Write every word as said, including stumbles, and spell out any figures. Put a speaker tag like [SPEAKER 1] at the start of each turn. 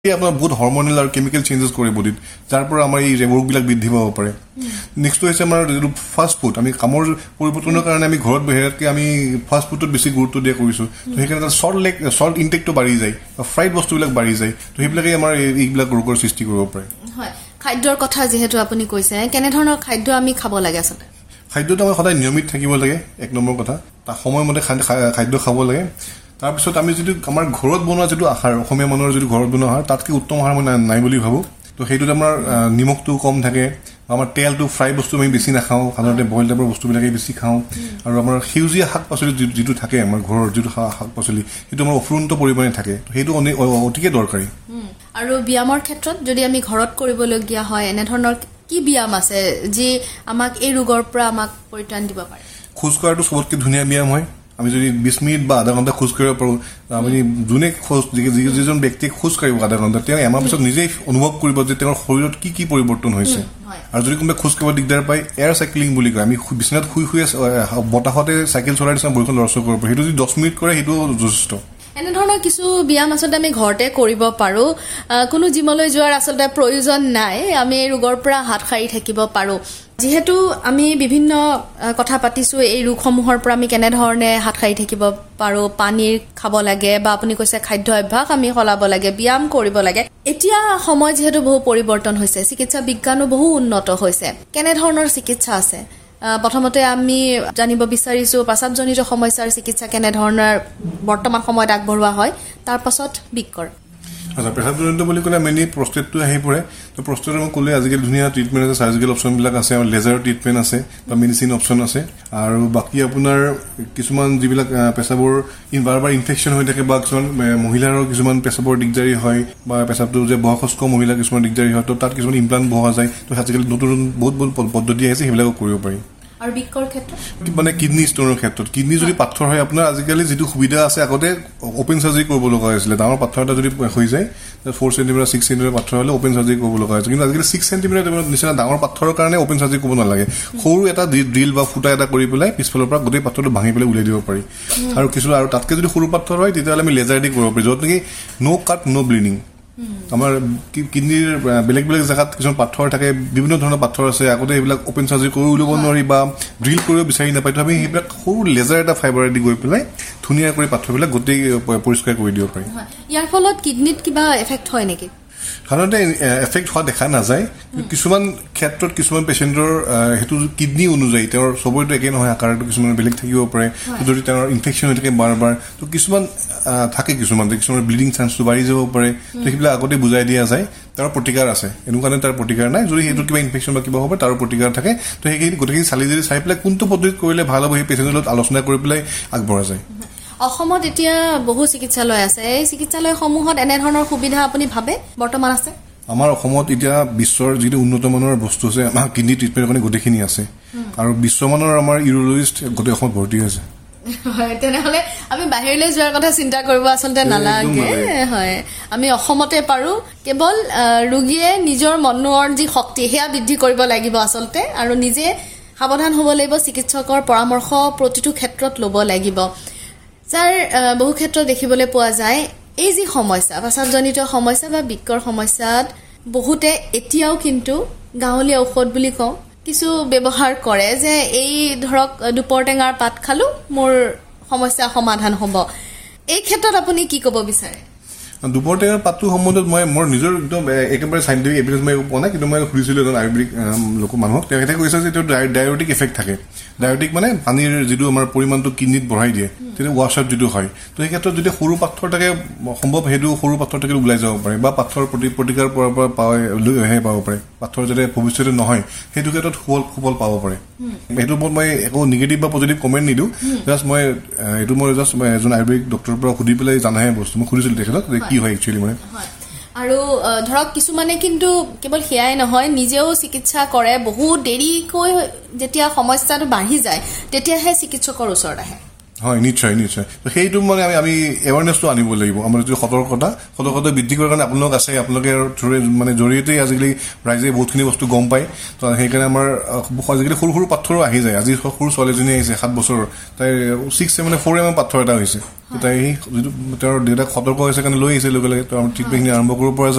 [SPEAKER 1] আপোনাৰ বহুত হৰমনেল আৰু কেমিকেল চেঞ্জেছ কৰে বডিত যাৰ পৰা আমাৰ এই ৰোগবিলাক বৃদ্ধি পাব পাৰে নেক্সট হৈছে আমাৰ যিটো ফাষ্ট ফুড আমি কামৰ পৰিৱৰ্তনৰ কাৰণে আমি ঘৰত বাহিৰতকৈ আমি ফাষ্ট ফুডত বেছি গুৰুত্ব দিয়া কৰিছোঁ তো সেইকাৰণে চল্ট লেক চল্ট ইনটেকটো বাঢ়ি যায় ফ্ৰাইড বস্তুবিলাক বাঢ়ি যায় তো সেইবিলাকে আমাৰ এইবিলাক ৰোগৰ সৃষ্টি কৰিব পাৰে
[SPEAKER 2] হয় খাদ্যৰ কথা যেহেতু আপুনি কৈছে কেনেধৰণৰ খাদ্য আমি খাব লাগে আচলতে
[SPEAKER 1] খাদ্যটো আমাৰ সদায় নিয়মিত থাকিব লাগে এক নম্বৰ কথা তাৰ সময়মতে খাদ্য খাব লাগে তাৰপিছত আমি যদি আমাৰ ঘৰত বনোৱা যিটো আহাৰ অসমীয়া মানুহৰ যদি ঘৰত বনোৱা আহাৰ তাতকৈ উত্তম আহাৰ মই নাই বুলি ভাবোঁ তো সেইটোত আমাৰ নিমখটো কম থাকে আমাৰ তেলটো ফ্ৰাই বস্তু আমি বেছি নাখাওঁ সাধাৰণতে বইল টাইপৰ বস্তুবিলাকে বেছি খাওঁ আৰু আমাৰ সেউজীয়া শাক পাচলি যিটো থাকে আমাৰ ঘৰৰ যিটো শাক পাচলি সেইটো আমাৰ অফুৰন্ত পৰিমাণে থাকে সেইটো অতিকে দৰকাৰী
[SPEAKER 2] আৰু ব্যায়ামৰ ক্ষেত্ৰত যদি আমি ঘৰত কৰিবলগীয়া হয় এনেধৰণৰ কি ব্যায়াম আছে যি আমাক এই ৰোগৰ পৰা আমাক পৰিত্ৰাণ দিব পাৰে
[SPEAKER 1] খোজ কঢ়াটো চবতকৈ ধুনীয়া ব্যায়াম হয় আমি যদি বিশ মিনিট বা আধা ঘণ্টা খোজ কাঢ়িব পাৰোঁ আপুনি যোনে খোজ যিজন ব্যক্তিয়ে খোজ কাঢ়িব আধা ঘণ্টা তেওঁ এমাহ পিছত নিজেই অনুভৱ কৰিব যে তেওঁৰ শৰীৰত কি কি পৰিৱৰ্তন হৈছে আৰু যদি কোনোবাই খোজ কাঢ়িব দিগদাৰ পায় এয়াৰ চাইক্লিং বুলি কয় আমি বিচনাত শুই শুই বতাহতে চাইকেল চলাই নিচিনা বৰষুণ লৰচৰ কৰিব পাৰোঁ সেইটো যদি দহ মিনিট কৰে সেইটো যথেষ্ট
[SPEAKER 2] এনেধৰণৰ কিছু ব্যায়াম আচলতে আমি ঘৰতে কৰিব পাৰোঁ কোনো জিমলৈ যোৱাৰ আচলতে প্ৰয়োজন নাই আমি এই ৰোগৰ পৰা হাত সাৰি থাকিব পাৰোঁ যিহেতু আমি বিভিন্ন কথা পাতিছোঁ এই ৰোগসমূহৰ পৰা আমি কেনেধৰণে হাত সাৰি থাকিব পাৰোঁ পানীৰ খাব লাগে বা আপুনি কৈছে খাদ্য অভ্যাস আমি সলাব লাগে ব্যায়াম কৰিব লাগে এতিয়া সময় যিহেতু বহু পৰিৱৰ্তন হৈছে চিকিৎসা বিজ্ঞানো বহু উন্নত হৈছে কেনেধৰণৰ চিকিৎসা আছে প্ৰথমতে আমি জানিব বিচাৰিছো প্ৰস্ৰাৱজনিত সমস্যাৰ চিকিৎসা কেনেধৰণৰ বৰ্তমান সময়ত আগবঢ়োৱা হয় তাৰ পাছত বিকৰ
[SPEAKER 1] আচ্ছা প্ৰস্ৰাৱজনিত বুলি ক'লে মেইনলি প্ৰষ্টেটটো আহি পৰে তো প্ৰষ্টেটৰ মই ক'লে আজিকালি ধুনীয়া ট্ৰিটমেণ্ট আছে চাৰ্জিকেল অপশ্যনবিলাক আছে আৰু লেজাৰ ট্ৰিটমেণ্ট আছে বা মেডিচিন অপশ্যন আছে আৰু বাকী আপোনাৰ কিছুমান যিবিলাক পেচাবৰ বাৰ বাৰ ইনফেকশ্যন হৈ থাকে বা কিছুমান মহিলাৰো কিছুমান পেচাবৰ দিগদাৰী হয় বা পেচাবটো যে বয়সস্থ মহিলা কিছুমান দিগদাৰী হয় তো তাত কিছুমান ইমপ্লাণ্ট বহোৱা যায় তো আজিকালি নতুন বহুত বহুত পদ্ধতি আহিছে সেইবিলাকো কৰিব পাৰি
[SPEAKER 2] আৰু বিকৰ ক্ষেত্ৰত
[SPEAKER 1] মানে কিডনি ষ্টনৰ ক্ষেত্ৰত কিডনি যদি পাথৰ হয় আপোনাৰ আজিকালি যিটো সুবিধা আছে আগতে অপেন চাৰ্জাৰী কৰিব লগা হৈছিলে ডাঙৰ পাথৰ এটা যদি হৈ যায় ফ'ৰ চেণ্টিমিটাৰ ছিক্স চেণ্টিমিটাৰ পাথৰ হ'লে অপেন চাৰ্জাৰী কৰিব লগা হৈছে কিন্তু আজিকালি ছিক্স চেণ্টিমিটাৰ নিচিনা ডাঙৰ পাথৰৰ কাৰণে অপেন চাৰ্জাৰী কৰিব নালাগে সৰু এটা ড্ৰিল বা ফুটা এটা কৰি পেলাই পিছফালৰ পৰা গোটেই পাথৰটো ভাঙি পেলাই উলিয়াই দিব পাৰি আৰু কিছু আৰু তাতকৈ যদি সৰু পাথৰ হয় তেতিয়াহ'লে আমি লেজাৰ দি কৰিব পাৰি য'ত নেকি ন' কাট ন' ব্লিডিং আমাৰ কিডনিৰ বেলেগ বেলেগ জেগাত কিছুমান পাথৰ থাকে বিভিন্ন ধৰণৰ পাথৰ আছে আগতে এইবিলাক অপেন চাৰ্জাৰী কৰি উলিয়াব নোৱাৰি বা ড্ৰিল কৰিব বিচাৰি নাপায় তো আমি সেইবিলাক সৰু লেজাৰ এটা ফাইবাৰেদি গৈ পেলাই ধুনীয়া কৰি পাথৰবিলাক গোটেই পৰিষ্কাৰ কৰি দিব পাৰি
[SPEAKER 2] ইয়াৰ ফলত কিডনিত কিবা এফেক্ট হয় নেকি
[SPEAKER 1] সাধাৰণতে এফেক্ট হোৱা দেখা নাযায় কিছুমান ক্ষেত্ৰত কিছুমান পেচেণ্টৰ সেইটো কিডনি অনুযায়ী তেওঁৰ চবৰেতো একেই নহয় আকাৰটো কিছুমান বেলেগ থাকিব পাৰে যদি তেওঁৰ ইনফেকশ্যন হৈ থাকে বাৰ বাৰ তো কিছুমান থাকে কিছুমান কিছুমান ব্লিডিং চান্সটো বাঢ়ি যাব পাৰে তো সেইবিলাক আগতে বুজাই দিয়া যায় তাৰ প্ৰতিকাৰ আছে এনেকুৱা কাৰণে তাৰ প্ৰতিকাৰ নাই যদি সেইটো কিবা ইনফেকশ্যন বা কিবা হ'ব তাৰ প্ৰতিকাৰ থাকে তো সেইখিনি গোটেইখিনি চালি যদি চাই পেলাই কোনটো পদ্ধতিত কৰিলে ভাল হ'ব সেই পেচেণ্টৰ লগত আলোচনা কৰি পেলাই আগবঢ়া যায়
[SPEAKER 2] অসমত এতিয়া বহু চিকিৎসালয় আছে এই চিকিৎসালয়সমূহত এনেধৰণৰ সুবিধা আপুনি ভাবে বৰ্তমান আছে
[SPEAKER 1] আমাৰ অসমত এতিয়া বিশ্বৰ যিটো উন্নতমানৰ বস্তু আছে আমাৰ কিডনি ট্ৰিটমেণ্টৰ কাৰণে গোটেইখিনি আছে আৰু বিশ্বমানৰ আমাৰ ইউৰলজিষ্ট গোটেই অসমত ভৰ্তি হৈছে
[SPEAKER 2] হয় তেনেহ'লে আমি বাহিৰলৈ যোৱাৰ কথা চিন্তা কৰিব আচলতে নালাগে হয় আমি অসমতে পাৰোঁ কেৱল ৰোগীয়ে নিজৰ মনৰ যি শক্তি সেয়া বৃদ্ধি কৰিব লাগিব আচলতে আৰু নিজে সাৱধান হ'ব লাগিব চিকিৎসকৰ পৰামৰ্শ প্ৰতিটো ক্ষেত্ৰত ল'ব লাগিব যাৰ বহু ক্ষেত্ৰত দেখিবলৈ পোৱা যায় এই যি সমস্যা প্ৰস্ৰাৱজনিত সমস্যা বা বিকৰ সমস্যাত বহুতে এতিয়াও কিন্তু গাঁৱলীয়া ঔষধ বুলি কওঁ কিছু ব্যৱহাৰ কৰে যে এই ধৰক দুপৰ টেঙাৰ পাত খালোঁ মোৰ সমস্যা সমাধান হ'ব এই ক্ষেত্ৰত আপুনি কি ক'ব বিচাৰে
[SPEAKER 1] দুপৰ টেঙাৰ পাতটো সম্বন্ধত মই মোৰ নিজৰ একদম একেবাৰে চাইণ্টিফিক এভিডেঞ্চ মই পোৱা নাই কিন্তু মই সুধিছিলোঁ এজন আয়ুৰ্বেদিক লোক মানুহক তেখেতে কৈছে যে এইটো ডায়েবেটিক এফেক্ট থাকে ডায়েবেটিক মানে পানীৰ যিটো আমাৰ পৰিমাণটো কিডনিত বঢ়াই দিয়ে তেতিয়া ৱাশ্ব আউট যিটো হয় তো সেই ক্ষেত্ৰত যদি সৰু পাথৰ থাকে সম্ভৱ সেইটো সৰু পাথৰ থাকিলে ওলাই যাব পাৰে বা পাথৰ প্ৰতি প্ৰতিকাৰ পৰা পাই পাব পাৰে পাথৰ যাতে ভৱিষ্যতে নহয় সেইটো ক্ষেত্ৰত সুফল সুফল পাব পাৰে সেইটো ওপৰত মই একো নিগেটিভ বা পজিটিভ কমেণ্ট নিদিওঁ জাষ্ট মই এইটো মই জাষ্ট মই এজন আয়ুৰ্বেদিক ডক্টৰৰ পৰা সুধি পেলাই জানাহে বস্তু মই সুধিছিলোঁ তেখেতক যে কি হয় একচুৱেলি মানে
[SPEAKER 2] আৰু ধৰক কিছুমানে কিন্তু কেৱল সেয়াই নহয় নিজেও চিকিৎসা কৰে বহুত দেৰিকৈ যেতিয়া সমস্যাটো বাঢ়ি যায় তেতিয়াহে চিকিৎসকৰ ওচৰত আহে
[SPEAKER 1] হয় নিশ্চয় নিশ্চয় সেইটো মানে আমি আমি এৱাৰনেছটো আনিব লাগিব আমাৰ যিটো সতৰ্কতা সতৰ্কতা বৃদ্ধি কৰাৰ কাৰণে আপোনালোক আছে আপোনালোকে মানে জৰিয়তে আজিকালি ৰাইজে বহুতখিনি বস্তু গম পায় তো সেইকাৰণে আমাৰ আজিকালি সৰু সৰু পাথৰো আহি যায় আজি সৰু ছোৱালীজনী আহিছে সাত বছৰৰ তাই ছিক্স মানে ফ'ৰ এম এম পাথৰ এটা হৈছে তাই যিটো তেওঁৰ দেউতাক সতৰ্ক হৈছে কাৰণে লৈ আহিছে লগে লগে তো আমি ট্ৰিটমেণ্টখিনি আৰম্ভ কৰিব পৰা